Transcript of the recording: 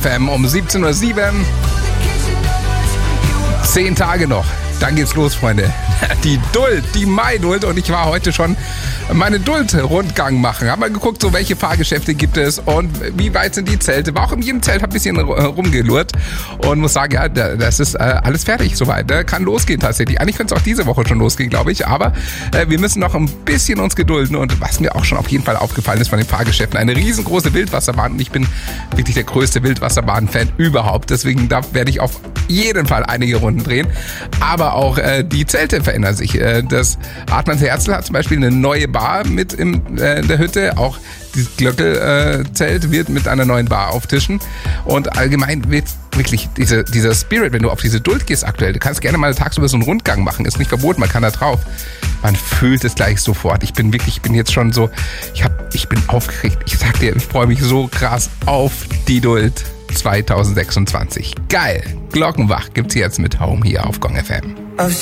FM um 17.07 Uhr. 10 Tage noch. Dann geht's los, Freunde. Die Duld, die Mai-Duld. Und ich war heute schon meinen Duld-Rundgang machen. Hab mal geguckt, so welche Fahrgeschäfte gibt es und wie weit sind die Zelte. War auch in jedem Zelt, hab ein bisschen rumgelurrt und muss sagen, ja, das ist alles fertig soweit. Kann losgehen tatsächlich. Eigentlich könnte es auch diese Woche schon losgehen, glaube ich. Aber wir müssen noch ein bisschen uns gedulden. Und was mir auch schon auf jeden Fall aufgefallen ist von den Fahrgeschäften, eine riesengroße Wildwasserbahn. Und ich bin wirklich der größte Wildwasserbahn-Fan überhaupt. Deswegen da werde ich auf jeden Fall einige Runden drehen. Aber auch die Zelte verändern sich. Das Artmanns Herzl hat zum Beispiel eine neue Bar mit in der Hütte. Auch dieses Glöckel-Zelt wird mit einer neuen Bar auftischen. Und allgemein wird wirklich dieser Spirit, wenn du auf diese Duld gehst aktuell, du kannst gerne mal tagsüber so einen Rundgang machen. Ist nicht verboten, man kann da drauf. Man fühlt es gleich sofort. Ich bin jetzt schon so, ich bin aufgeregt. Ich sag dir, ich freue mich so krass auf die Duld 2026. Geil. Glockenwach gibt's jetzt mit Home hier auf Gong FM.